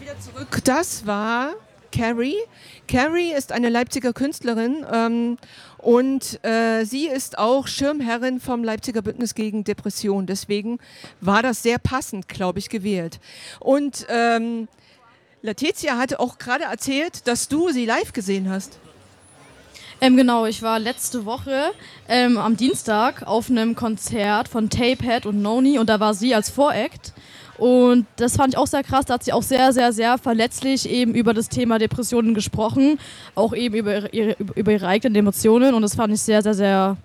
wieder zurück. Das war Carrie. Carrie ist eine Leipziger Künstlerin und sie ist auch Schirmherrin vom Leipziger Bündnis gegen Depression. Deswegen war das sehr passend, glaube ich, gewählt. Und Letizia hatte auch gerade erzählt, dass du sie live gesehen hast. Genau, ich war letzte Woche am Dienstag auf einem Konzert von Tapehead und Noni und da war sie als Voract. Und das fand ich auch sehr krass, da hat sie auch sehr, sehr, sehr verletzlich eben über das Thema Depressionen gesprochen, auch eben über ihre eigenen Emotionen und das fand ich sehr, sehr, sehr,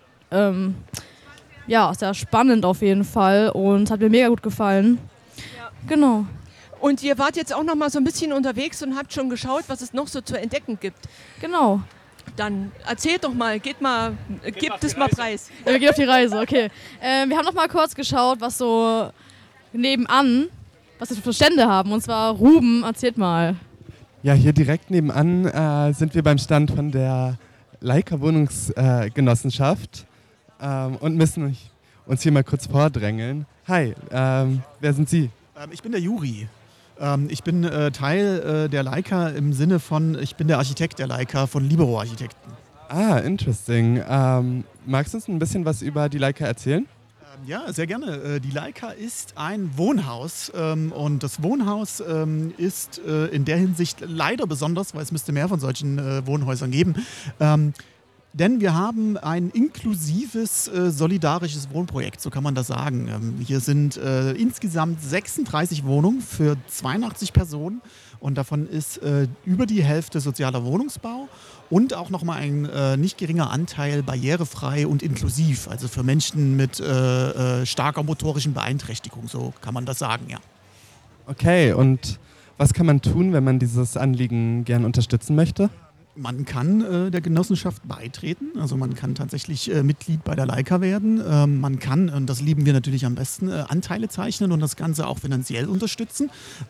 sehr spannend auf jeden Fall und hat mir mega gut gefallen. Ja. Genau. Und ihr wart jetzt auch noch mal so ein bisschen unterwegs und habt schon geschaut, was es noch so zu entdecken gibt. Genau. Dann erzählt doch mal, gebt es mal preis. Wir gehen auf die Reise, okay. Wir haben noch mal kurz geschaut, was so nebenan, was wir für Stände haben. Und zwar Ruben, erzählt mal. Ja, hier direkt nebenan sind wir beim Stand von der Leica Wohnungsgenossenschaft und müssen uns hier mal kurz vordrängeln. Hi, wer sind Sie? Ich bin der Juri. Ich bin Teil der Leica im Sinne von, ich bin der Architekt der Leica von Libero Architekten. Ah, interesting. Magst du uns ein bisschen was über die Leica erzählen? Ja, sehr gerne. Die Leica ist ein Wohnhaus und das Wohnhaus ist in der Hinsicht leider besonders, weil es müsste mehr von solchen Wohnhäusern geben. Denn wir haben ein inklusives, solidarisches Wohnprojekt, so kann man das sagen. Hier sind insgesamt 36 Wohnungen für 82 Personen und davon ist über die Hälfte sozialer Wohnungsbau und auch nochmal ein nicht geringer Anteil barrierefrei und inklusiv, also für Menschen mit starker motorischen Beeinträchtigung, so kann man das sagen, ja. Okay, und was kann man tun, wenn man dieses Anliegen gern unterstützen möchte? Man kann der Genossenschaft beitreten, also man kann tatsächlich Mitglied bei der Leica werden. Man kann, und das lieben wir natürlich am besten, Anteile zeichnen und das Ganze auch finanziell unterstützen.